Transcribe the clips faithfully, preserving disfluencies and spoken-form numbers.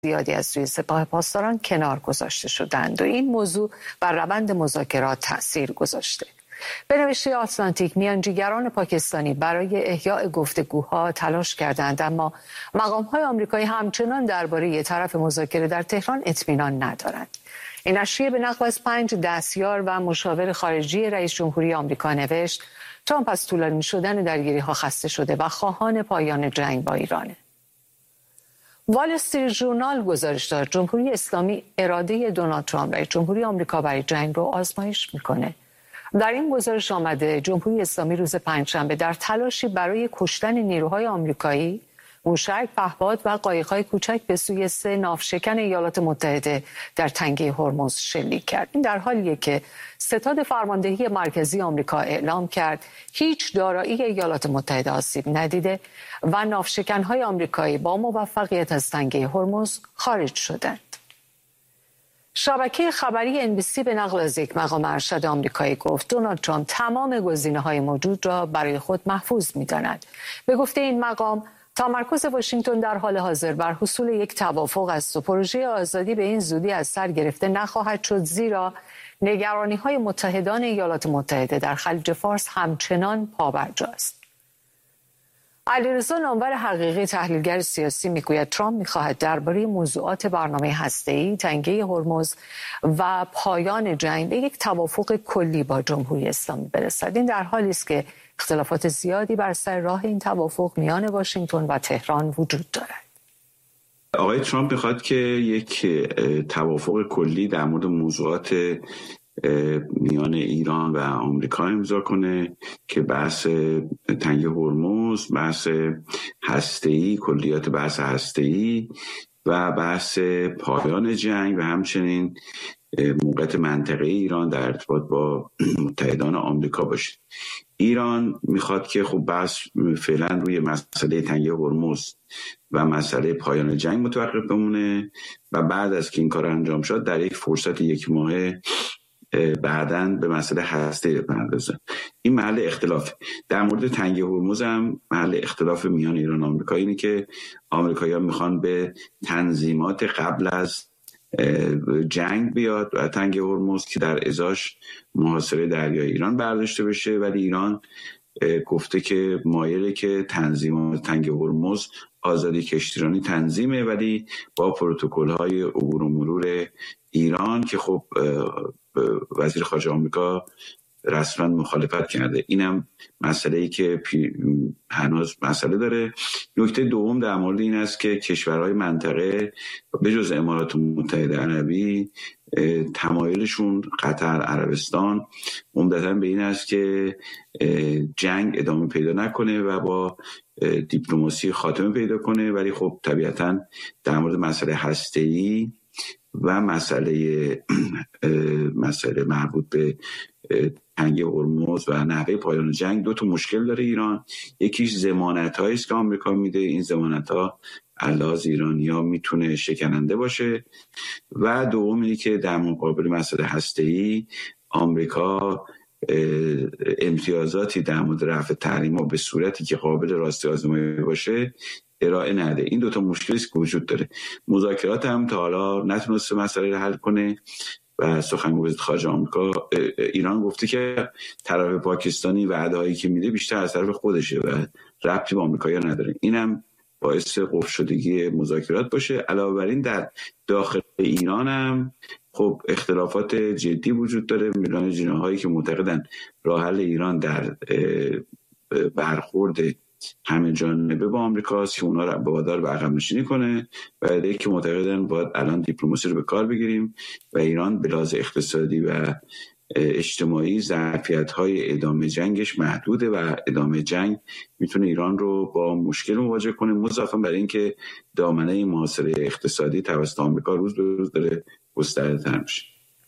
زیادی از سوی سپاه پاسداران کنار گذاشته شدند و این موضوع بر روند مذاکرات تأثیر گذاشته. به نوشته آتلانتیک، میانجیگران پاکستانی برای احیاء گفتگوها تلاش کردند، اما مقام‌های آمریکایی همچنان درباره طرف مذاکره در تهران اطمینان ندارند. این نشریه به نقل از پنج دستیار و مشاور خارجی رئیس جمهوری آمریکا نوشت ترامپ از طولانی شدن درگیری‌ها خسته شده و خواهان پایان جنگ با ایرانه. وال استریت ژورنال گزارش داد جمهوری اسلامی اراده دونالد ترامپ رئیس جمهوری آمریکا برای جنگ رو آزمایش میکنه. در این گزارش آمده جمهوری اسلامی روز پنجشنبه در تلاشی برای کشتن نیروهای آمریکایی موشک، پهپاد و قایق‌های کوچک به سوی سه ناوشکن ایالات متحده در تنگه هرمز شلیک کرد. این در حالیه که ستاد فرماندهی مرکزی آمریکا اعلام کرد هیچ دارایی ایالات متحده آسیب ندیده و ناوشکن‌های آمریکایی با موفقیت از تنگه هرمز خارج شدند. شبکه خبری ان بی سی به نقل از یک مقام ارشد آمریکایی گفت دونالد ترامپ تمام گزینه‌های موجود را برای خود محفوظ می‌داند. به گفته این مقام، تمرکز واشنگتن در حال حاضر بر حصول یک توافق است و پروژه آزادی به این زودی از سر گرفته نخواهد شد، زیرا نگرانی‌های متحدان ایالات متحده در خلیج فارس همچنان پابرجاست. علیرضا نامور حقیقی، تحلیلگر سیاسی، میگوید ترامپ می‌خواهد درباره موضوعات برنامه هسته‌ای، تنگه هرمز و پایان جنگ به یک توافق کلی با جمهوری اسلامی برسد. این در حالی است که اختلافات زیادی بر سر راه این توافق میان واشنگتن و تهران وجود دارد. آقای ترامپ میخواد که یک توافق کلی در مورد موضوعات میان ایران و آمریکا امضا کنه که بحث تنگه هرمز، بحث هسته‌ای، کلیات بحث هسته‌ای و بحث پایان جنگ و همچنین موقعیت منطقه ایران در ارتباط با متحدان آمریکا باشه. ایران میخواد که خب بحث فعلا روی مسئله تنگه هرمز و مسئله پایان جنگ متوقف بمونه و بعد از که این کار انجام شد در یک فرصت یک ماهه بعداً به مسئله هسته بپردازه. این محل اختلاف. در مورد تنگه هرمز هم محل اختلاف میان ایران و آمریکا اینه که آمریکایی‌ها میخوان به تنظیمات قبل از جنگ بیاد و تنگه هرمز که در ازاش محاصره دریای ایران برداشته بشه، ولی ایران گفته که مایله که تنظیمات تنگه هرمز آزادی کشتیرانی تنظیمه، ولی با پروتکل‌های عبور و مرور ایران که خب وزیر خارجه آمریکا رسما مخالفت کرده. اینم مسئله‌ای که هنوز مسئله داره. نکته دوم در مورد این است که کشورهای منطقه به جز امارات متحده عربی تمایلشون قطر، عربستان عمدتاً به این است که جنگ ادامه پیدا نکنه و با دیپلماسی خاتمه پیدا کنه، ولی خب طبیعتاً در مورد مسئله هسته‌ای و مسئله مسئله مربوط به تنگه هرمز و نحوه پایان جنگ دو تا مشکل داره ایران. یکیش ضمانت‌هایی است که آمریکا میده، این ضمانت‌ها علاوه ایرانی‌ها میتونه شکننده باشه، و دوم اینه که در مقابل مسئله هسته‌ای آمریکا امتیازاتی در مورد رفع تحریم‌ها به صورتی که قابل راستی آزمایی باشه ارائه نده. این دوتا مشکلی که وجود داره. مذاکرات هم تا حالا نتونسته مسئله رو حل کنه و سخنگوی وزارت خارجه آمریکا ایران گفته که طرف پاکستانی وعده‌هایی که میده بیشتر از طرف خودشه و ربطی به آمریکا نداره. اینم باعث قفل شدگی مذاکرات باشه. علاوه بر این در داخل ایران هم خب اختلافات جدی وجود داره. میلیون جناحایی که معتقدن راه حل ایران در برخورد همه جانبه با آمریکاست که اونا رو وادار به عقب نشینی کنه و ایده که معتقدن باید الان دیپلماسی رو به کار بگیریم و ایران به لحاظ اقتصادی و اجتماعی ظرفیت‌های ادامه جنگش محدوده و ادامه جنگ میتونه ایران رو با مشکل مواجه کنه، مضافاً بر این که دامنه محاصره اقتصادی توسط آمریکا روز به روز داره گسترده‌تر میشه.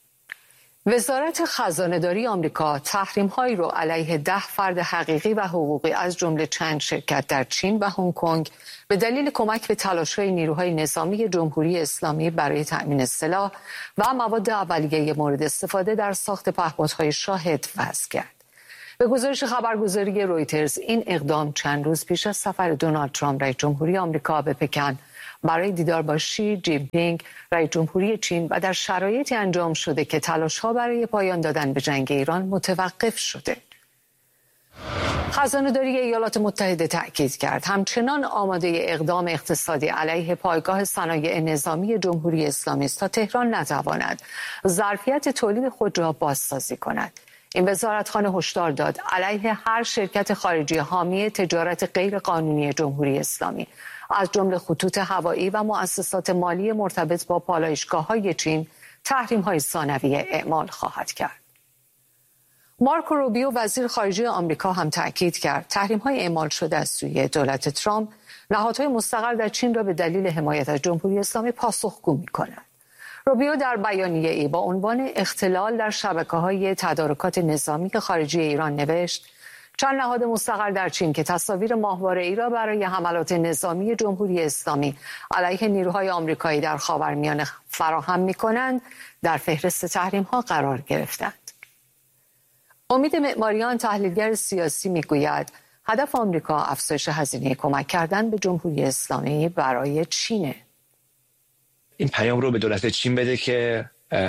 وزارت خزانه‌داری آمریکا تحریم‌هایی را علیه ده فرد حقیقی و حقوقی از جمله چند شرکت در چین و هنگ کنگ به دلیل کمک به تلاش‌های نیروهای نظامی جمهوری اسلامی برای تأمین سلاح و مواد اولیه مورد استفاده در ساخت پهپادهای شاهد وضع کرد. به گزارش خبرگزاری رویترز این اقدام چند روز پیش از سفر دونالد ترامپ رئیس جمهوری آمریکا به پکن برای دیدار با شی جین پینگ رئیس جمهوری چین و در شرایطی انجام شده که تلاش‌ها برای پایان دادن به جنگ ایران متوقف شده. خزانه‌داری ایالات متحده تأکید کرد همچنان آماده اقدام اقتصادی علیه پایگاه صنایع نظامی جمهوری اسلامی است تا تهران نتواند ظرفیت تولید خود را بازسازی کند. این وزارتخانه هشدار داد علیه هر شرکت خارجی حامی تجارت غیرقانونی جمهوری اسلامی از جمله خطوط هوایی و مؤسسات مالی مرتبط با پالایشگاه‌های چین تحریم‌های ثانویه اعمال خواهد کرد. مارکو روبیو وزیر خارجه آمریکا هم تأکید کرد تحریم‌های اعمال شده از سوی دولت ترامپ نهادهای مستقل در چین را به دلیل حمایت از جمهوری اسلامی پاسخگو می‌کند. روبیو در بیانیه‌ای با عنوان اختلال در شبکه‌های تدارکات نظامی خارجی ایران نوشت چند نهاد مستقل در چین که تصاویر ماهواره‌ای را برای حملات نظامی جمهوری اسلامی علیه نیروهای آمریکایی در خاورمیانه فراهم می‌کنند در فهرست تحریم‌ها قرار گرفتند. امید معماریان تحلیلگر سیاسی میگوید هدف آمریکا افزایش هزینه کمک کردن به جمهوری اسلامی برای چینه. این پیام رو به دولت چین بده که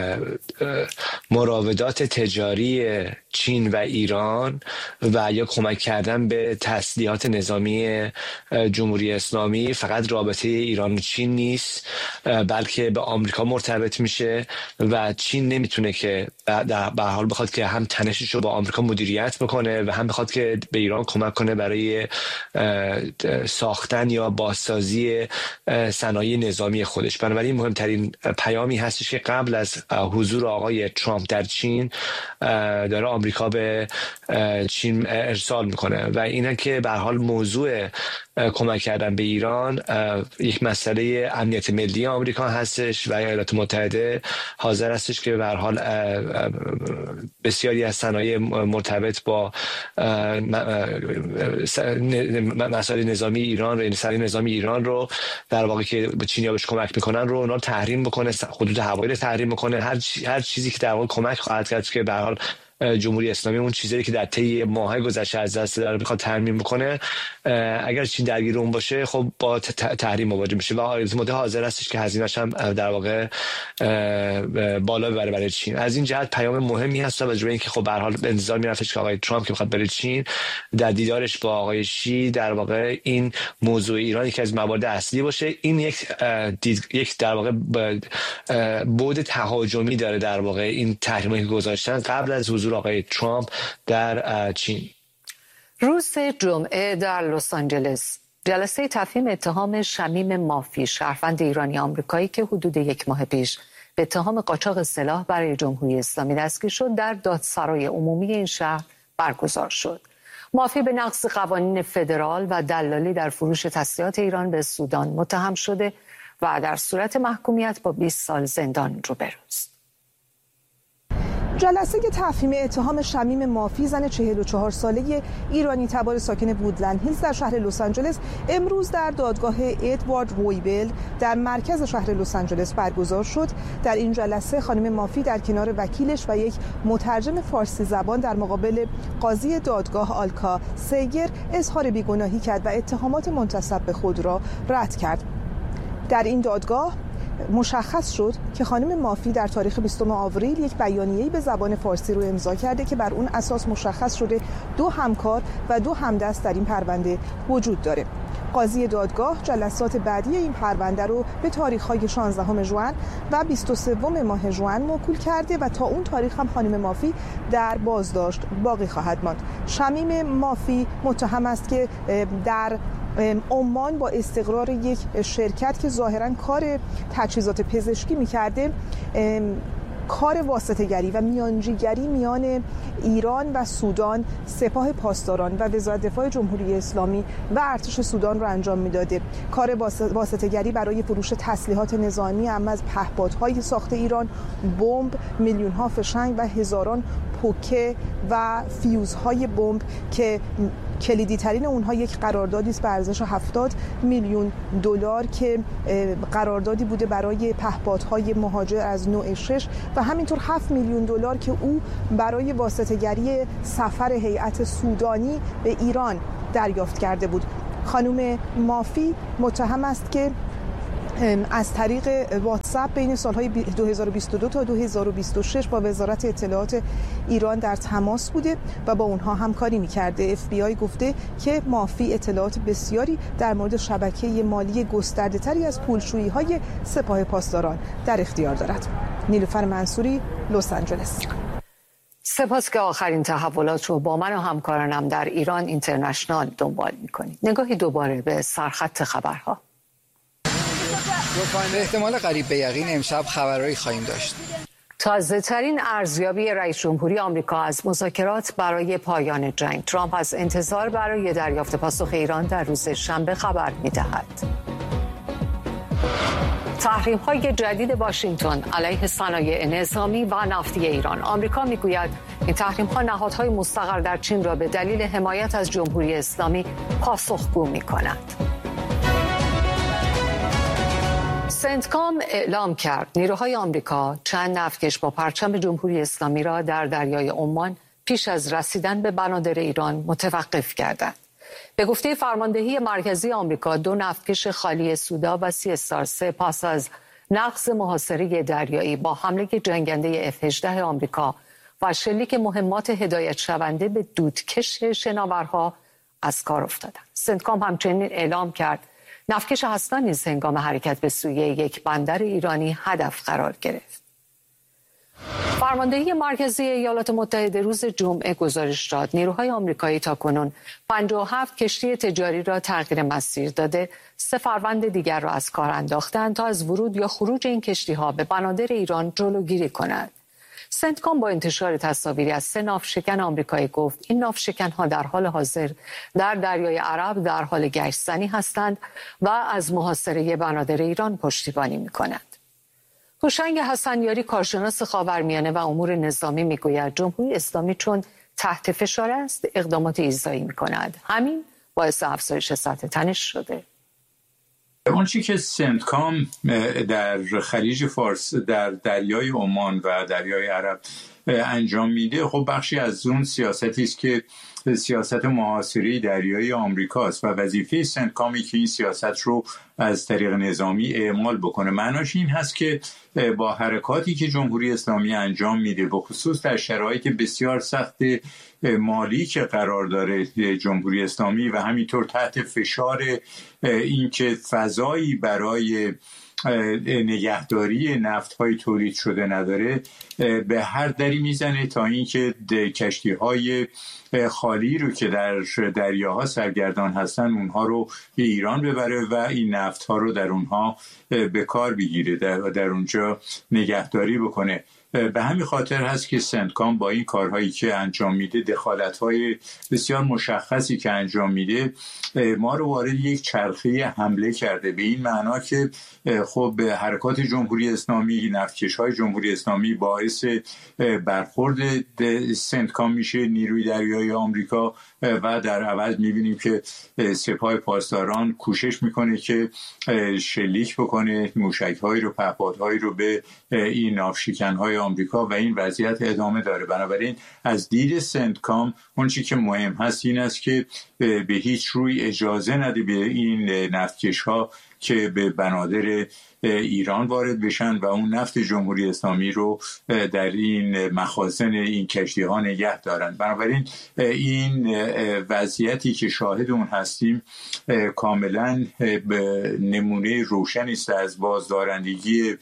مراودات تجاری چین و ایران و یا کمک کردن به تسلیحات نظامی جمهوری اسلامی فقط رابطه ایران و چین نیست، بلکه به آمریکا مرتبط میشه و چین نمیتونه که به حال بخواد که هم تنشش رو با آمریکا مدیریت بکنه و هم بخواد که به ایران کمک کنه برای ساختن یا بازسازی صنایع نظامی خودش. بنابراین مهمترین پیامی هستش که قبل از حضور آقای ترامپ در چین داره آمریکا به چین ارسال میکنه و اینه که به هر حال موضوع کمک کردن به ایران یک مسئله امنیت ملی آمریکا هستش و ایالات متحده حاضر هستش که به هر حال بسیاری از صنایع مرتبط با مسائل نظامی ایران و صنایع نظامی ایران رو در واقع که به چینیا بهش کمک میکنن رو اونا تحریم بکنه، خطوط هوایی رو تحریم بکنه، هر هر چیزی که در واقع کمک خواهد کرد که به هر حال جمهوری اسلامی اون چیزی که در طی ماه‌های گذشته از دست داره میخواد ترمیم بکنه اگر چین درگیر اون باشه خب با تحریم مواجه میشه و ایالات متحده حاضر هستش که هزینه‌اش هم در واقع بالا ببره برای چین. از این جهت پیام مهمی هست و جوری اینکه خب به هر حال انتظار میرفتش که آقای ترامپ که میخواد بره چین در دیدارش با آقای شی در واقع این موضوع ایران که از موارد اصلی باشه. این یک دید، یک در واقع بعد تهاجمی داره در واقع این تحریمی که گذاشتن قبل از حضور آقای ترامپ در چین. روز جمعه در لس آنجلس جلسه تفهیم اتهام شمیم مافی شهروند ایرانی آمریکایی که حدود یک ماه پیش به اتهام قاچاق سلاح برای جمهوری اسلامی دستگیر شد در دادسرای عمومی این شهر برگزار شد. مافی به نقض قوانین فدرال و دلالی در فروش تسلیحات ایران به سودان متهم شده و در صورت محکومیت با بیست سال زندان روبروست. جلسه تفهیم اتهام شمیم مافی زن چهل و چهار ساله ایرانی تبار ساکن وودلند هیلز در شهر لس آنجلس امروز در دادگاه ادوارد رویبل در مرکز شهر لس آنجلس برگزار شد. در این جلسه خانم مافی در کنار وکیلش و یک مترجم فارسی زبان در مقابل قاضی دادگاه آلکا سیگر اظهار بیگناهی کرد و اتهامات منتسب به خود را رد کرد. در این دادگاه مشخص شد که خانم مافی در تاریخ بیستم آوریل یک بیانیه‌ای به زبان فارسی رو امضا کرده که بر اون اساس مشخص شده دو همکار و دو همدست در این پرونده وجود داره. قاضی دادگاه جلسات بعدی این پرونده رو به تاریخ‌های شانزدهم ژوئن و بیست و سوم ماه ژوئن موکول کرده و تا اون تاریخ هم خانم مافی در بازداشت باقی خواهد ماند. شمیم مافی متهم است که در عمان با استقرار یک شرکت که ظاهراً کار تجهیزات پزشکی می‌کرده کار واسطه‌گری و میانجیگری میان ایران و سودان، سپاه پاسداران و وزارت دفاع جمهوری اسلامی و ارتش سودان را انجام میداده. کار واسطه‌گری برای فروش تسلیحات نظامی هم از پهپادهای ساخت ایران، بمب، میلیون‌ها فشنگ و هزاران پوکه و فیوزهای بمب که کلیدی ترین اونها یک قراردادی است به ارزش هفتاد میلیون دلار که قراردادی بوده برای پهپادهای مهاجر از نوع شش و همینطور هفت میلیون دلار که او برای واسطه‌گری سفر هیئت سودانی به ایران دریافت کرده بود. خانم مافی متهم است که از طریق واتساپ بین سالهای دو هزار و بیست و دو تا دو هزار و بیست و شش با وزارت اطلاعات ایران در تماس بوده و با اونها همکاری می‌کرده. اف بی آی گفته که مافی اطلاعات بسیاری در مورد شبکه مالی گسترده‌تری از پولشویی‌های سپاه پاسداران در اختیار دارد. نیلوفر منصوری، لس آنجلس. سپاس که آخرین تحولات رو با من و همکارانم در ایران اینترنشنال دنبال می‌کنید. نگاهی دوباره به سرخط خبرها. به احتمال قریب به یقین امشب خبرهایی خواهیم داشت. تازه ترین ارزیابی رئیس جمهوری آمریکا از مذاکرات برای پایان جنگ. ترامپ از انتظار برای دریافت پاسخ ایران در روز شنبه خبر می‌دهد. تحریم‌های جدید واشنگتن علیه صنایع نظامی و نفتی ایران. آمریکا می‌گوید این تحریم‌ها نهادهای مستقر در چین را به دلیل حمایت از جمهوری اسلامی پاسخگو می‌کند. سنتکام اعلام کرد نیروهای آمریکا چند نفتکش با پرچم جمهوری اسلامی را در دریای عمان پیش از رسیدن به بنادر ایران متوقف کردند. به گفته فرماندهی مرکزی آمریکا، دو نفتکش خالی سودا و سی استار سه پس از نقض محاصره دریایی با حمله جنگنده اف هجده آمریکا و شلیک مهمات هدایت شونده به دودکش شناورها از کار افتادند. سنتکام همچنین اعلام کرد نفتکش هسنا نیز هنگام حرکت به سوی یک بندر ایرانی هدف قرار گرفت. فرماندهی مرکزی ایالات متحده روز جمعه گزارش داد نیروهای آمریکایی تاکنون پنجاه و هفت کشتی تجاری را تغییر مسیر داده، سه فروند دیگر را از کار انداختند تا از ورود یا خروج این کشتی‌ها به بنادر ایران جلوگیری کنند. سنتکام با انتشار تصاویری از سه ناوشکن آمریکایی گفت این ناوشکن‌ها در حال حاضر در دریای عرب در حال گشت‌زنی هستند و از محاصره بنادر ایران پشتیبانی می‌کنند. هوشنگ حسنیاری کارشناس خاورمیانه و امور نظامی میگوید جمهوری اسلامی چون تحت فشار است اقدامات ایذایی می‌کند. همین باعث افزایش سطح تنش شده. اون چی که سنتکام در خلیج فارس، در دریای عمان و دریای عرب انجام میده، خب بخشی از اون سیاستی است که سیاست محاصره دریایی آمریکاست و وظیفه سنتکامی که این سیاست رو از طریق نظامی اعمال بکنه. معناش این هست که با حرکاتی که جمهوری اسلامی انجام میده، به خصوص در شرایط بسیار سخت مالی که قرار داره جمهوری اسلامی و همینطور تحت فشار اینکه فضایی برای نگهداری نفت‌های تولید شده نداره، به هر دری میزنه تا اینکه کشتی‌های خالی رو که در دریاها سرگردان هستن اونها رو به ایران ببره و این نفت‌ها رو در اونها به کار بگیره، در, در اونجا نگهداری بکنه. به همین خاطر هست که سنتکام با این کارهایی که انجام میده، دخالت‌های بسیار مشخصی که انجام میده، ما رو وارد یک چرخه حمله کرده، به این معنا که خب حرکات جمهوری اسلامی، نفتکش‌های جمهوری اسلامی باعث برخورد سنتکام میشه، نیروی دریایی آمریکا، و در عوض میبینیم که سپاه پاسداران کوشش میکنه که شلیک بکنه موشک‌هایی رو، پهپادهایی رو به این ناوشکن‌های آمریکا و این وضعیت ادامه داره. بنابراین از دید سنتکام اون چیزی که مهم هست این است که به هیچ روی اجازه نده به این نفتکش‌ها که به بنادر ایران وارد بشن و اون نفت جمهوری اسلامی رو در این مخازن این کشتی ها نگه دارن. بنابراین این وضعیتی که شاهد اون هستیم کاملا نمونه روشنی است از بازدارندگی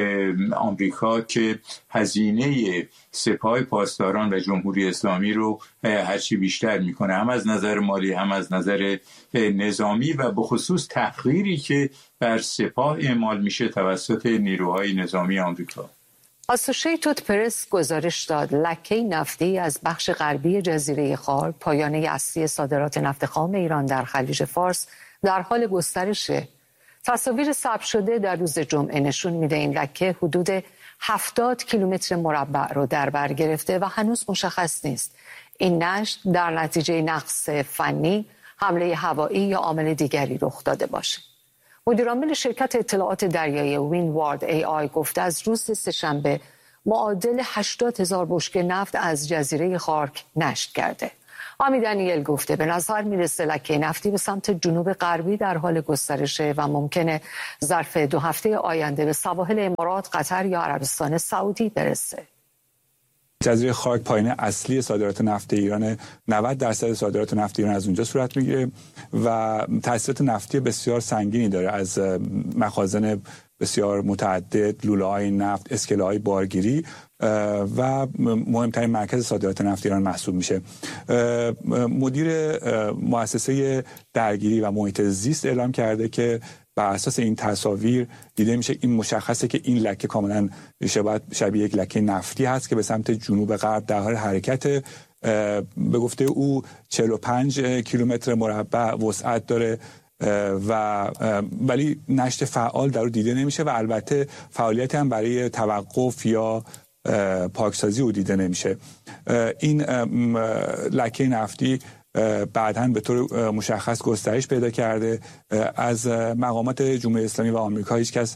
آمریکا که هزینه سپاه پاسداران و جمهوری اسلامی رو هرچی بیشتر میکنه، هم از نظر مالی هم از نظر نظامی، و به خصوص تحقیری که بر سپاه اعمال میشه توسط نیروهای نظامی آمریکا. آسوشیتد پرس گزارش داد لکه نفتی از بخش غربی جزیره خار، پایانه اصلی صادرات نفت خام ایران در خلیج فارس، در حال گسترشه. تصاویر ثبت شده در روز جمعه نشون میده این لکه حدود هفتاد کیلومتر مربع رو در بر گرفته و هنوز مشخص نیست این نشت در نتیجه نقص فنی، حمله هوایی یا عامل دیگری رخ داده باشه. مدیرعامل شرکت اطلاعات دریایی ویندوارد ای آی گفته از روز سه‌شنبه معادل هشتاد هزار بشکه نفت از جزیره خارک نشت کرده. آمی دانیل گفته به نظر میرسه لکه نفتی به سمت جنوب غربی در حال گسترشه و ممکنه ظرف دو هفته آینده به سواحل امارات، قطر یا عربستان سعودی برسه. جزیره خاک پایین اصلی صادرات نفت ایران، نود درصد صادرات نفت ایران از اونجا صورت میگیره و تاثیرات نفتی بسیار سنگینی داره از مخازن بسیار متعدد، لوله‌های نفت، اسکله‌های بارگیری و مهمترین مرکز صادرات نفت ایران محسوب میشه. مدیر مؤسسه درگیری و محیط زیست اعلام کرده که بر اساس این تصاویر دیده میشه این مشخصه که این لکه کاملا شبیه یک لکه نفتی هست که به سمت جنوب غرب در حال حرکت. به گفته او چهل و پنج کیلومتر مربع وسعت داره و ولی نشت فعال در او دیده نمیشه و البته فعالیت هم برای توقف یا پاکسازی او دیده نمیشه. این لکه نفتی بعداً به طور مشخص گسترش پیدا کرده. از مقامات جمهوری اسلامی و آمریکا هیچ کس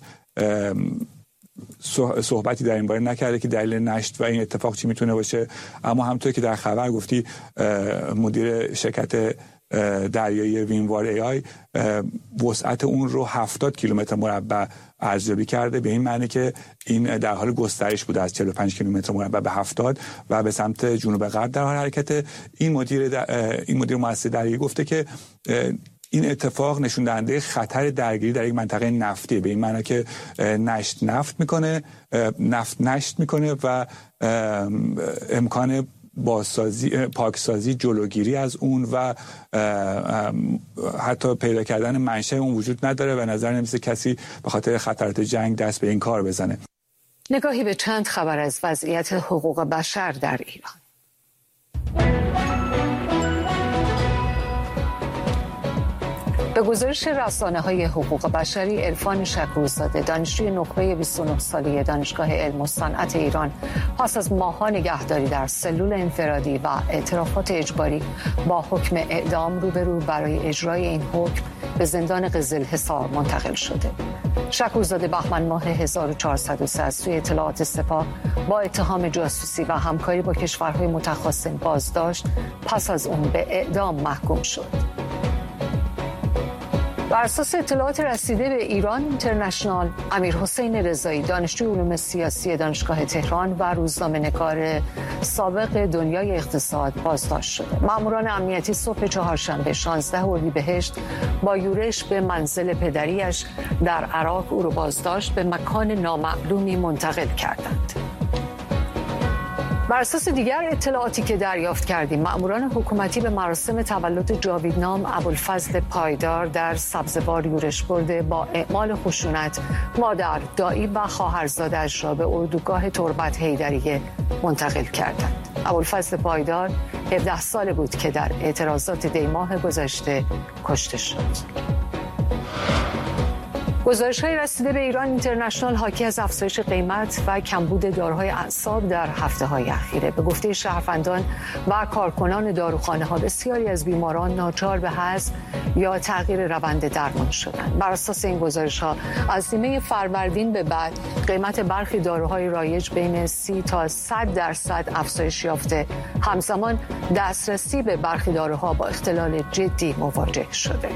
صحبتی در این باره نکرده که دلیل نشت و این اتفاق چی میتونه باشه، اما همونطور که در خبر گفتی مدیر شرکت دریایی وینوار ای آی وسعت اون رو هفتاد کیلومتر مربع ارزیابی کرده، به این معنی که این در حال گسترش بوده از چهل و پنج کیلومتر مربع به هفتاد و به سمت جنوب غرب در حال حرکت. این مدیر این مدیر مؤسسه دریایی گفته که این اتفاق نشون دهنده خطر درگیری در یک منطقه نفتی، به این معنی که نشت نفت میکنه نفت نشت میکنه و امکان بازسازی، پاکسازی، جلوگیری از اون و حتی پیدا کردن منشأ اون وجود نداره و نظر نمیسه کسی به خاطر خطرات جنگ دست به این کار بزنه. نگاهی به چند خبر از وضعیت حقوق بشر در ایران. به گزارش رسانه‌های حقوق بشری، عرفان شکورزاده، دانشجوی نخبه بیست و نه ساله دانشگاه علم و صنعت ایران، پس از ماه‌ها نگهداری در سلول انفرادی و اعترافات اجباری با حکم اعدام روبرو برای اجرای این حکم به زندان قزلحصار منتقل شده. شکورزاده بهمن ماه هزار و چهارصد و سه از سوی اطلاعات سپاه با اتهام جاسوسی و همکاری با کشورهای متخاصم بازداشت، پس از اون به اعدام محکوم شد. بر اساس اطلاعات رسیده به ایران اینترنشنال، امیرحسین رضایی، دانشجوی علوم سیاسی دانشگاه تهران و روزنامه‌نگار سابق دنیای اقتصاد بازداشت شده. ماموران امنیتی صبح چهارشنبه شانزده اردیبهشت با یورش به منزل پدریش در عراق او را بازداشت به مکان نامعلومی منتقل کردند. بر اساس دیگر اطلاعاتی که دریافت کردیم، مأموران حکومتی به مراسم تولد جاویدنام ابوالفضل پایدار در سبزوار یورش برده با اعمال خشونت مادر، دایی و خواهرزاده‌اش را به اردوگاه تربت حیدریه منتقل کردند. ابوالفضل پایدار هفده ساله بود که در اعتراضات دی ماه گذشته کشته شد. گزارش‌های رسیده به ایران اینترنشنال حاکی از افزایش قیمت و کمبود داروهای اعصاب در هفته‌های اخیره. به گفته شهروندان و کارکنان داروخانه‌ها، بسیاری از بیماران ناچار به حذف یا تغییر روند درمان شدند. بر اساس این گزارش‌ها از نیمه فروردین به بعد قیمت برخی داروهای رایج بین سی تا صد درصد افزایش یافته. همزمان دسترسی به برخی داروها با اختلال جدی مواجه شده.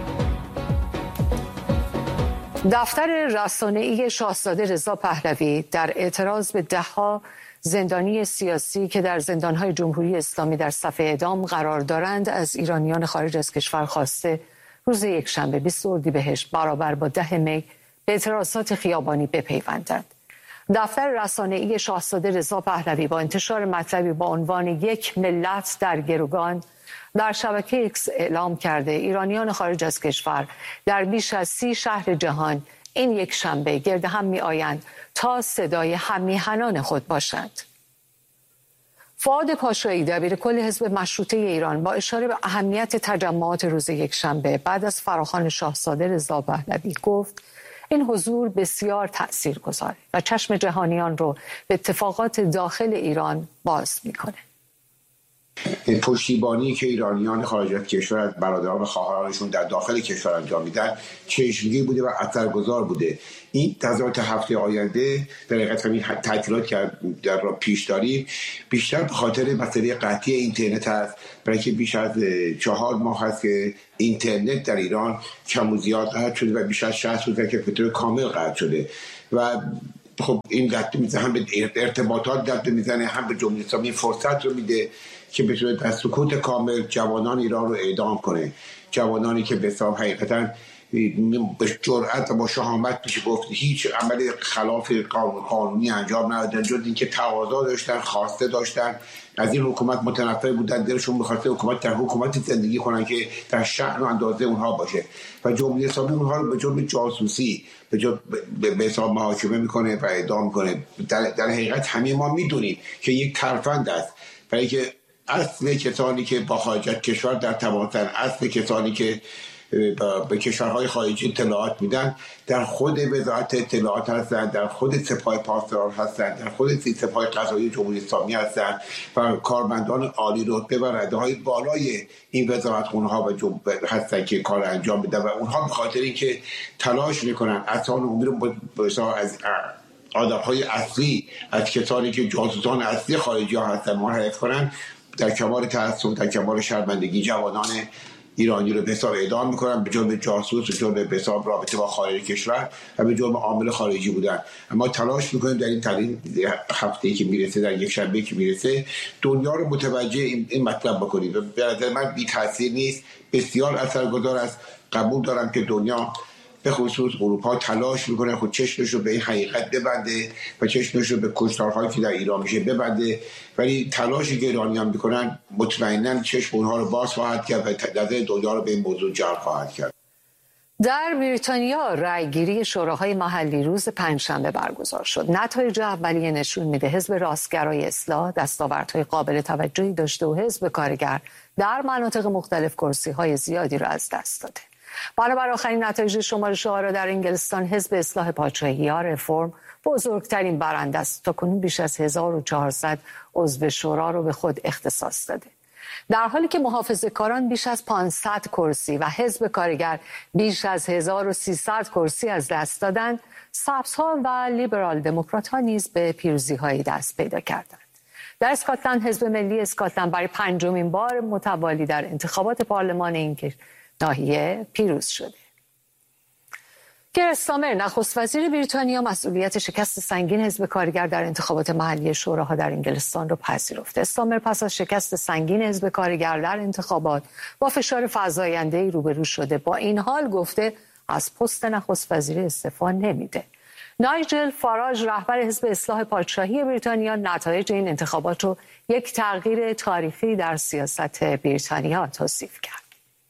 دفتر رسانه‌ای شاهزاده رضا پهلوی در اعتراض به ده‌ها زندانی سیاسی که در زندان‌های جمهوری اسلامی در صف اعدام قرار دارند از ایرانیان خارج از کشور خواسته روز یکشنبه بیست اردیبهشت برابر با ده می به اعتراضات خیابانی بپیوندند. دفتر رسانه‌ای شاهزاده رضا پهلوی با انتشار مطلبی با عنوان یک ملت در گروگان در شبکه اکس اعلام کرده ایرانیان خارج از کشور در بیش از سی شهر جهان این یک شنبه گرد هم می آیند تا صدای هممیهنان خود باشند. فؤاد پاشایی، دبیرکل حزب مشروطه ایران، با اشاره به اهمیت تجمعات روز یک شنبه بعد از فراخوان شاهزاده رضا پهلوی گفت این حضور بسیار تأثیرگذار و چشم جهانیان رو به اتفاقات داخل ایران باز میکنه. پشتیبانی که ایرانیان خارج از کشور از برادران و خواهرانشون در داخل کشور انجام میدن چشمگیر بوده و اثرگذار بوده. این تظاهرات هفته آینده در حقیقت همین تعطیلات که در را پیش داریم بیشتر به خاطر مسئله قطعی اینترنت هست، برای که بیش از چهار ماه هست که اینترنت در ایران کم و زیاد قطع شده و بیش از شصت روز که به طور کامل قطع شده و خب این دست میزنه، هم به ارتباطات دست میزنه، هم به جمهوری اسلامی فرصت رو میده که بتونه در سکوت کامل جوانان ایران رو اعدام کنه. جوانانی که به حساب حقیقتا به جرأت و با شهامت میشه گفت هیچ عمل خلاف قانونی انجام ندادن جز اینکه تقاضا داشتن، خواسته داشتن، از این حکومت متنفر بودن، دلشون می‌خواسته حکومت در حکومت زندگی کنن که در شأن و اندازه اونها باشه و جمهوری اسلامی اونها رو به جرم جاسوسی به جرم به حساب محاکمه میکنه و اعدام میکنه. در, در حقیقت همه ما میدونیم که یک ترفند است، برای که اصل کسانی که با خارج از کشور در تماسن، اصل کسانی که به کشورهای خارجی اطلاعات میدن در خود وزارت اطلاعات هستن، در خود سپاه پاسداران هستن، در خود سپاه قضایی جمهوری اسلامی هستن و کارمندان عالی رتبه و رده‌های بالای این وزارتخونه‌ها و جمع... هستن که کار انجام میدن و اونها به خاطر اینکه تلاش میکنن اصلا امید رو از آدم‌های اصلی، از کسانی که جاسوسان اصلی خارجی ها هستن منحرف کنن، در کمال تأسف، در کمال شرمندگی جوانان ایرانی رو به حساب اعدام میکنن به جرم جاسوس و جرم به حساب رابطه با خارج کشور و به جرم عامل خارجی بودن. اما تلاش میکنیم در این ترین هفته‌ای که میرسه، در یک شنبه که میرسه، دنیا رو متوجه این, این مطلب بکنیم. به نظر من بی تاثیر نیست، بسیار اثرگذار است. قبول دارم که دنیا به خصوص اروپا تلاش میکنه خود چشمش رو به این حقیقت ببنده و چشمش رو به کشتارهایی که در ایران میشه ببنده، ولی تلاشی که ایرانیان میکنن مطمئناً چشم اونها رو باز خواهد کرد و نظر دنیا رو به این موضوع جلب خواهد کرد. در بریتانیا رأیگیری شوراهای محلی روز پنجشنبه برگزار شد. نتایج اولیه نشون میده حزب راستگرای اصلاح دستاوردهای قابل توجهی داشته و حزب کارگر در مناطق مختلف کرسی‌های زیادی را از دست داده. بنابر آخرین نتایج شمارش آرا در انگلستان، حزب اصلاح پادشاهی‌ها رفرم بزرگترین برنده است. تاکنون بیش از هزار و چهارصد عضو شورا رو به خود اختصاص داده، در حالی که محافظه‌کاران بیش از پانصد کرسی و حزب کارگر بیش از هزار و سیصد کرسی از دست دادند. سبزها و لیبرال دموکرات‌ها نیز به پیروزی‌های دست پیدا کردند. در اسکاتلند حزب ملی اسکاتلند برای پنجمین بار متوالی در انتخابات پارلمان این ناحیه پیروز شده. کیر استارمر نخست وزیر بریتانیا مسئولیت شکست سنگین حزب کارگر در انتخابات محلی شوراها در انگلستان را پذیرفته. استارمر پس از شکست سنگین حزب کارگر در انتخابات با فشار فزاینده‌ای روبرو شده. با این حال گفته از پست نخست وزیر استعفا نمیده. نایجل فاراژ رهبر حزب اصلاح پادشاهی بریتانیا نتایج این انتخابات رو یک تغییر تاریخی در سیاست بریتانیا توصیف کرد.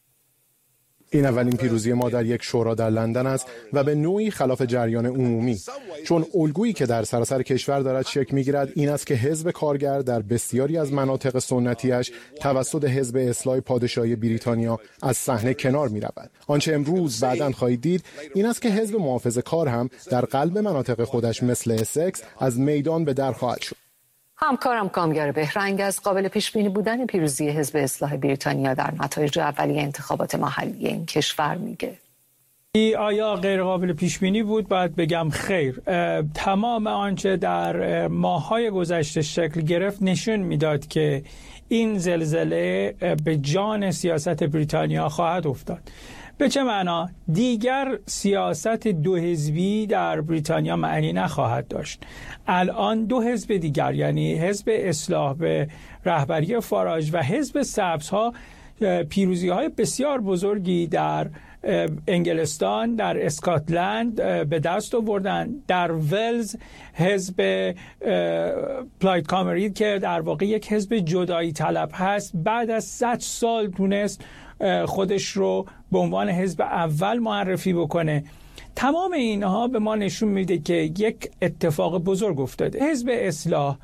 این اولین پیروزی ما در یک شورا در لندن است و به نوعی خلاف جریان عمومی، چون الگویی که در سراسر کشور دارد شکل می‌گیرد این است که حزب کارگر در بسیاری از مناطق سنتیش توسط حزب اصلاح پادشاهی بریتانیا از صحنه کنار می‌رود. آنچه امروز بعداً خواهید دید این است که حزب محافظه‌کار هم در قلب مناطق خودش مثل اسکس از میدان به در خواهد شد. همکارم کامگار بهرنگ از قابل پیش بینی بودن پیروزی حزب اصلاح بریتانیا در نتایج اولیه انتخابات محلی این کشور میگه. آیا غیر قابل پیش بینی بود؟ باید بگم خیر. تمام آنچه در ماه‌های گذشته شکل گرفت نشون میداد که این زلزله به جان سیاست بریتانیا خواهد افتاد. به چه معنا؟ دیگر سیاست دو حزبی در بریتانیا معنی نخواهد داشت. الان دو حزب دیگر، یعنی حزب اصلاح به رهبری فاراژ و حزب سبزها، پیروزی های بسیار بزرگی در انگلستان، در اسکاتلند به دست آوردن. در ولز حزب پلاید کامرید که در واقع یک حزب جدایی طلب هست، بعد از صد سال تونست خودش رو به عنوان حزب اول معرفی بکنه. تمام اینها به ما نشون میده که یک اتفاق بزرگ افتاده. حزب اصلاح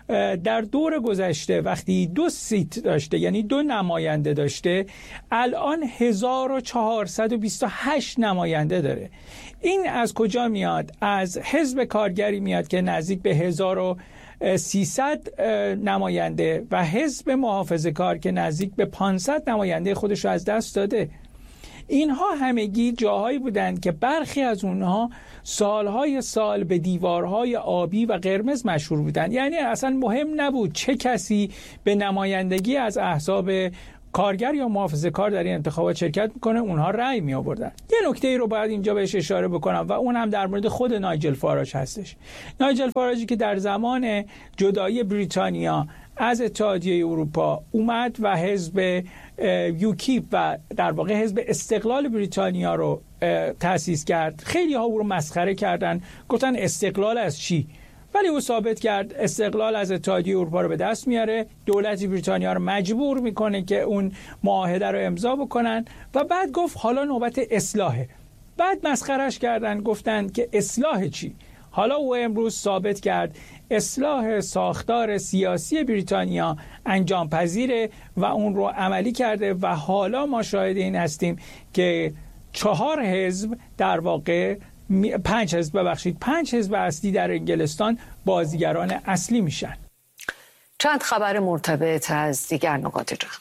در دور گذشته وقتی دو سیت داشته، یعنی دو نماینده داشته، الان هزار و چهارصد و بیست و هشت نماینده داره. این از کجا میاد؟ از حزب کارگری میاد که نزدیک به هزار و سیصد نماینده و حزب محافظه‌کار که نزدیک به پانصد نماینده خودش رو از دست داده. اینها همگی جاهایی بودند که برخی از اونها سالهای سال به دیوارهای آبی و قرمز مشهور بودند. یعنی اصلا مهم نبود چه کسی به نمایندگی از احزاب کارگر یا محافظه کار در این انتخابات شرکت میکنه، اونها رأی می آوردن. یه نکته ای رو باید اینجا بهش اشاره بکنم و اون هم در مورد خود نایجل فاراج هستش. نایجل فاراجی که در زمان جدایی بریتانیا از اتحادیه اروپا اومد و حزب یوکیپ و در واقع حزب استقلال بریتانیا رو تأسیس کرد. خیلی ها او رو مسخره کردن، گفتن استقلال از چی؟ ولی او ثابت کرد استقلال از اتحادیه اروپا رو به دست میاره، دولت بریتانیا رو مجبور میکنه که اون معاهده رو امضا بکنن و بعد گفت حالا نوبت اصلاحه. بعد مسخرش کردن، گفتن که اصلاح چی؟ حالا او امروز ثابت کرد اصلاح ساختار سیاسی بریتانیا انجام پذیره و اون رو عملی کرده و حالا ما شاهد این هستیم که چهار حزب در واقع پنج حزب ببخشید پنج حزب اصلی در انگلستان بازیگران اصلی میشن. چند خبر مرتبط از دیگر نقاط جهان.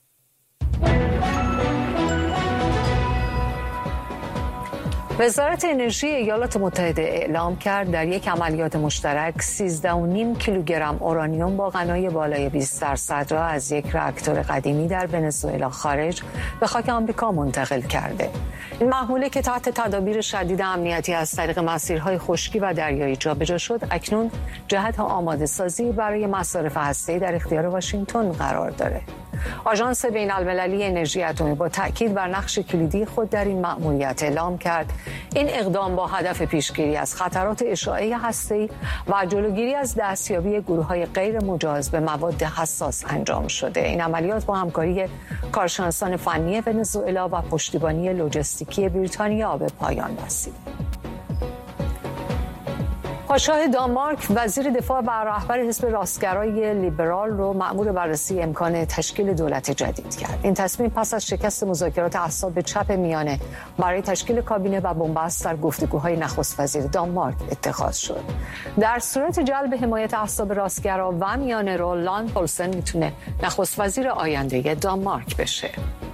وزارت انرژی ایالات متحده اعلام کرد در یک عملیات مشترک سیزده و نیم کیلوگرم اورانیوم با غنای بالای بیست درصد را از یک راکتور قدیمی در ونزوئلا خارج به خاک آمریکا منتقل کرده. این محموله که تحت تدابیر شدید امنیتی از طریق مسیرهای خشکی و دریایی جابجا شد، اکنون جهت آماده سازی برای مصارف هسته‌ای در اختیار واشنگتن قرار داره. آژانس بین‌المللی انرژی اتمی با تاکید بر نقش کلیدی خود در این مأموریت اعلام کرد این اقدام با هدف پیشگیری از خطرات اشعاعی هسته‌ای و جلوگیری از دستیابی گروه‌های غیر مجاز به مواد حساس انجام شده. این عملیات با همکاری کارشناسان فنی ونزوئلا و پشتیبانی لوجستیکی بریتانیا به پایان رسید. پادشاه دانمارک وزیر دفاع و رهبر حزب راستگرای لیبرال رو مأمور بررسی امکان تشکیل دولت جدید کرد. این تصمیم پس از شکست مذاکرات احزاب چپ میانه برای تشکیل کابینه و بنبست در گفتگوهای نخست وزیر دانمارک اتخاذ شد. در صورت جلب حمایت احزاب راستگرا و میانه رو، لان پولسن میتونه نخست وزیر آینده دانمارک بشه.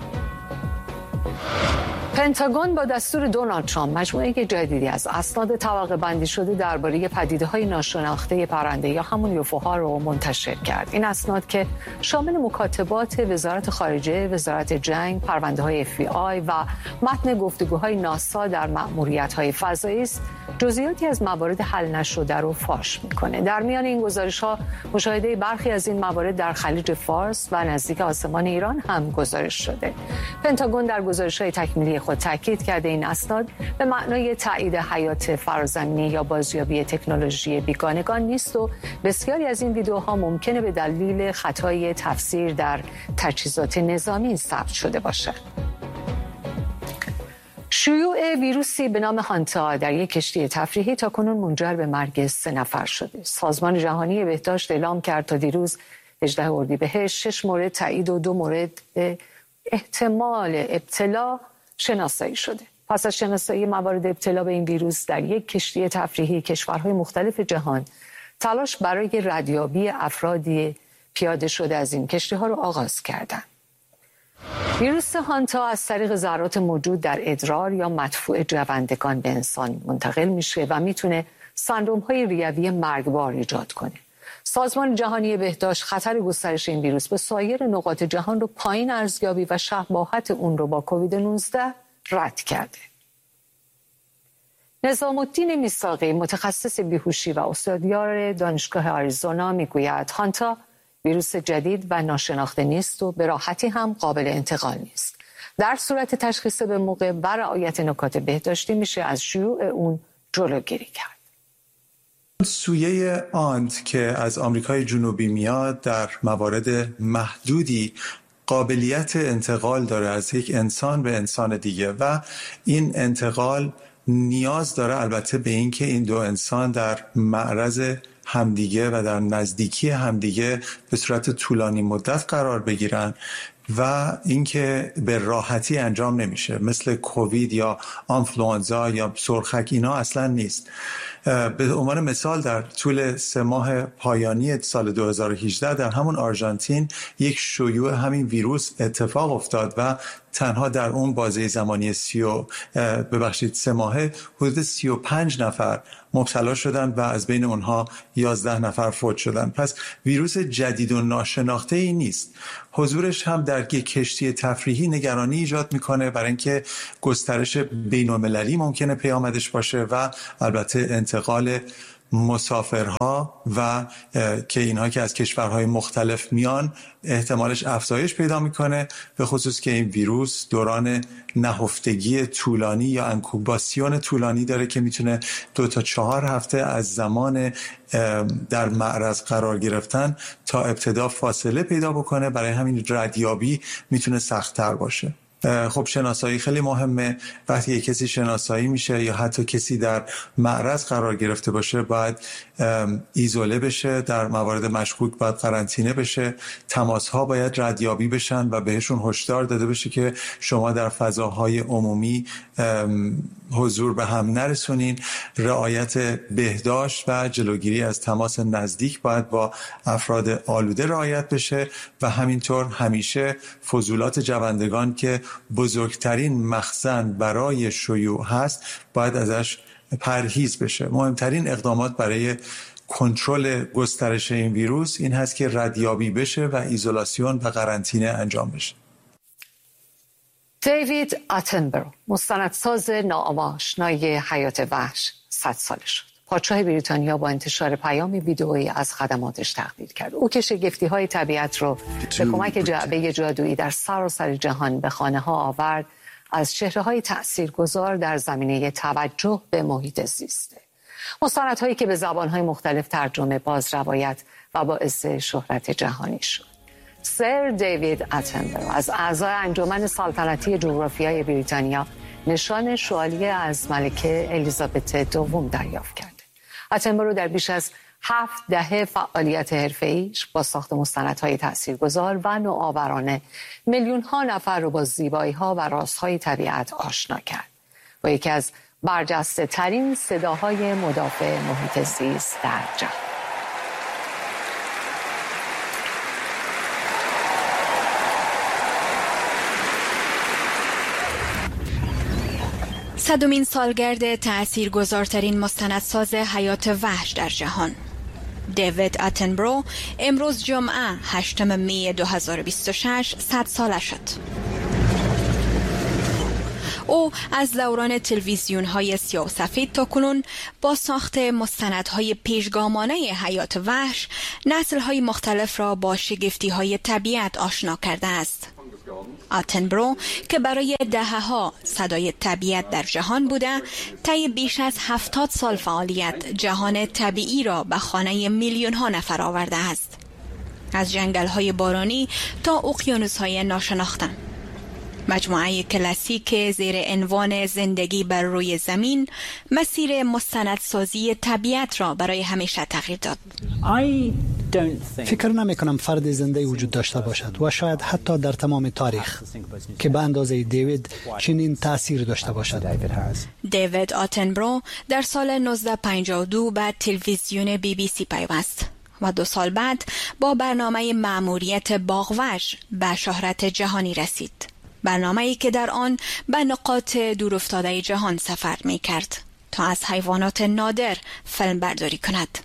پنتاگون با دستور دونالد ترامپ مجموعه جدیدی از اسناد طبقه بندی شده درباره پدیده‌های ناشناخته پرنده یا همون یوفوها رو منتشر کرد. این اسناد که شامل مکاتبات وزارت خارجه، وزارت جنگ، پرونده‌های اف بی آی و متن گفتگوهای ناسا در مأموریت‌های فضایی است، جزئیاتی از موارد حل نشده رو فاش می‌کنه. در میان این گزارش‌ها مشاهده برخی از این موارد در خلیج فارس و نزدیک آسمان ایران هم گزارش شده. پنتاگون در گزارش‌های تکمیلی خود تاکید کرده این اسناد به معنای تایید حیات فرازمینی یا بازیابی تکنولوژی بیگانگان نیست و بسیاری از این ویدیوها ممکنه به دلیل خطای تفسیر در تجهیزات نظامی ثبت شده باشد. شیوع ویروسی به نام هانتا در یک کشتی تفریحی تاکنون منجر به مرگ سه نفر شده. سازمان جهانی بهداشت اعلام کرد تا دیروز هجدهم اردیبهشت شش مورد تایید و دو مورد احتمال ابتلا شناسایی شده. پس از شناسایی موارد ابتلا به این ویروس در یک کشتی تفریحی، کشورهای مختلف جهان تلاش برای ردیابی افرادی پیاده شده از این کشتی‌ها رو آغاز کردند. ویروس هانتا از طریق ذرات موجود در ادرار یا مدفوع جوندگان به انسان منتقل میشه و میتونه سندروم‌های ریوی مرگبار ایجاد کنه. سازمان جهانی بهداشت خطر گسترش این ویروس به سایر نقاط جهان رو پایین ارزیابی و شباهت اون رو با کووید نوزده رد کرده. نظام الدین میثاقی، متخصص بیهوشی و استادیار دانشگاه آریزونا، میگوید هانتا ویروس جدید و ناشناخته نیست و به راحتی هم قابل انتقال نیست. در صورت تشخیص به موقع و رعایت نکات بهداشتی میشه از شیوع اون جلوگیری کرد. سویه آنت که از آمریکای جنوبی میاد در موارد محدودی قابلیت انتقال داره از یک انسان به انسان دیگه و این انتقال نیاز داره البته به این که این دو انسان در معرض همدیگه و در نزدیکی همدیگه به صورت طولانی مدت قرار بگیرن و اینکه به راحتی انجام نمیشه، مثل کووید یا آنفلوانزا یا سرخک اینا اصلا نیست. به عنوان مثال در طول سه ماه پایانی سال دو هزار و هجده در همون آرژانتین یک شیوع همین ویروس اتفاق افتاد و تنها در اون بازه زمانی سی و ببخشید سه ماهه حدود سی و پنج نفر مبتلا شدند و از بین اونها یازده نفر فوت شدند. پس ویروس جدید و ناشناخته ای نیست. حضورش هم در یک کشتی تفریحی نگرانی ایجاد میکنه، برای اینکه گسترش بین‌المللی ممکنه پیامدش باشه و البته انتقال مسافرها و که اینها که از کشورهای مختلف میان احتمالش افزایش پیدا میکنه، به خصوص که این ویروس دوران نهفتگی طولانی یا انکوباسیون طولانی داره که میتونه دو تا چهار هفته از زمان در معرض قرار گرفتن تا ابتدا فاصله پیدا بکنه. برای همین ردیابی میتونه سخت‌تر باشه. خب شناسایی خیلی مهمه. وقتی کسی شناسایی میشه یا حتی کسی در معرض قرار گرفته باشه باید ایزوله بشه، در موارد مشکوک باید قرنطینه بشه، تماس‌ها باید ردیابی بشن و بهشون هشدار داده بشه که شما در فضاهای عمومی حضور به هم نرسونین. رعایت بهداشت و جلوگیری از تماس نزدیک باید با افراد آلوده رعایت بشه و همینطور همیشه فضولات جوندگان که بزرگترین مخزن برای شیوع هست باید ازش پرهیز بشه. مهمترین اقدامات برای کنترل گسترش این ویروس این هست که ردیابی بشه و ایزولاسیون و قرنطینه انجام بشه. دیوید اتنبرو، مستندساز ناآشنای حیات وحش، صد ساله شد. پادشاه بریتانیا با انتشار پیام ویدئویی از خدماتش تقدیر کرد. او که شگفتی‌های طبیعت رو به کمک جعبه جادویی در سراسر جهان به خانه‌ها آورد، از چهره‌های تأثیرگذار در زمینه توجه به محیط زیسته. مستندهایی که به زبان‌های مختلف ترجمه، باز روایت و باعث شهرت جهانی شد. سر دیوید اتنبرو از اعضای انجمن سلطنتی جغرافیای بریتانیا نشان شوالیه از ملکه الیزابت دوم دریافت کرده. اتنبرو در بیش از هفت دهه فعالیت حرفه‌ایش با ساخت مستندهای تاثیرگذار و نوآورانه میلیون‌ها نفر رو با زیبایی‌ها و رازهای طبیعت آشنا کرد. با یکی از برجسته ترین صداهای مدافع محیط زیست در جهان. صدمین سالگرد تأثیرگذارترین مستندساز حیات وحش در جهان، دیوید اتنبرو، امروز جمعه هشتم می دو هزار و بیست و شش صد ساله شد. او از دوران تلویزیون های سیاه و سفید تا کنون با ساخت مستندهای پیشگامانه حیات وحش نسل های مختلف را با شگفتی های طبیعت آشنا کرده است. اتنبرو که برای دهه‌ها صدای طبیعت در جهان بوده، طی بیش از هفتاد سال فعالیت جهان طبیعی را به خانه میلیون ها نفر آورده است. از جنگل های بارانی تا اقیانوس های ناشناخته. مجموعه کلاسیک زیر عنوان زندگی بر روی زمین مسیر مستندسازی طبیعت را برای همیشه تغییر داد. فکر نمی کنم فرد زنده وجود داشته باشد و شاید حتی در تمام تاریخ که به اندازه دیوید چنین تأثیر داشته باشد. دیوید اتنبرو در سال نوزده پنجاه و دو به تلویزیون بی بی سی پیوست و دو سال بعد با برنامه مأموریت باغوش به شهرت جهانی رسید. برنامه‌ای که در آن به نقاط دورافتاده جهان سفر می کرد تا از حیوانات نادر فیلم برداری کند.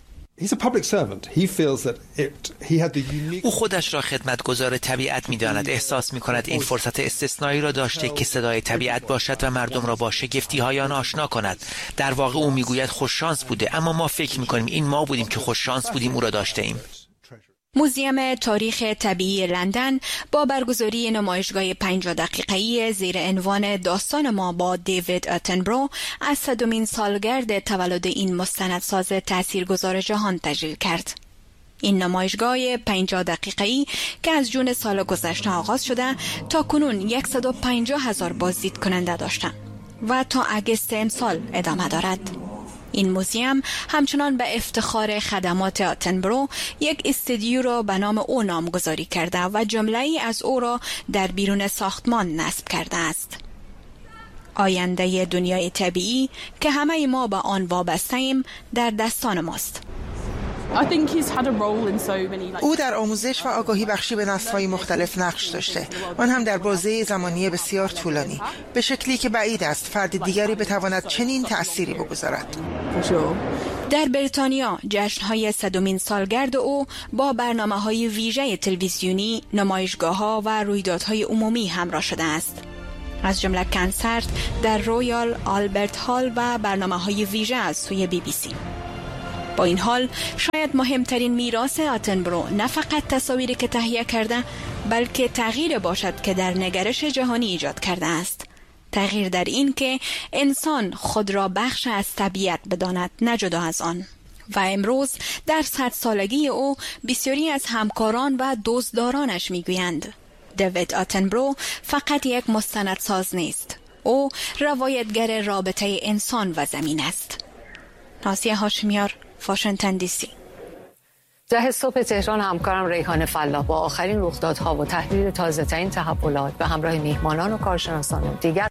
او خودش را خدمتگزار طبیعت می داند. احساس می کند این فرصت استثنایی را داشته که صدای طبیعت باشد و مردم را با شگفتی های آن آشنا کند. در واقع او می گوید خوش شانس بوده، اما ما فکر می کنیم این ما بودیم که خوش شانس بودیم او را داشته ایم. موزیم تاریخ طبیعی لندن با برگزاری نمایشگاه پنجاه دقیقه‌ای زیر عنوان داستان ما با دیوید اتنبرو از صدمین سالگرد تولد این مستندساز تاثیرگذار جهان تجلیل کرد. این نمایشگاه پنجاه دقیقه‌ای که از جون سال گذشته آغاز شده تا کنون صد و پنجاه هزار بازدید کننده داشته و تا اگست امسال ادامه دارد. این موزیم همچنان به افتخار خدمات آتنبرو یک استودیو را به نام او نامگذاری کرده و جمله‌ای از او را در بیرون ساختمان نصب کرده است. آینده دنیای طبیعی که همه ما به آن وابسته‌ایم در دستان ماست. او در آموزش و آگاهی بخشی به نسل‌های مختلف نقش داشته، آن هم در بازه زمانی بسیار طولانی، به شکلی که بعید است فرد دیگری بتواند چنین تأثیری بگذارد. در بریتانیا جشن‌های صدمین سالگرد او با برنامه‌های ویژه تلویزیونی، نمایشگاه‌ها و رویدادهای عمومی همراه شده است، از جمله کنسرت در رویال آلبرت هال و برنامه‌های ویژه از سوی بی بی سی. با این حال شاید مهمترین میراث آتنبرو نه فقط تصاویری که تهیه کرده، بلکه تغییر باشد که در نگرش جهانی ایجاد کرده است. تغییر در این که انسان خود را بخش از طبیعت بداند، نه جدا از آن. و امروز در صد سالگی او بسیاری از همکاران و دوستدارانش میگویند دیوید آتنبرو فقط یک مستندساز نیست، او روایتگر رابطه انسان و زمین است. نازیه هاشمیار، واشنگتن دی سی. ده صبح تهران همکارم ریحان فلاح با آخرین رخدادها و تحلیل تازه‌ترین تحولات به همراه میهمانان و کارشناسان دیگر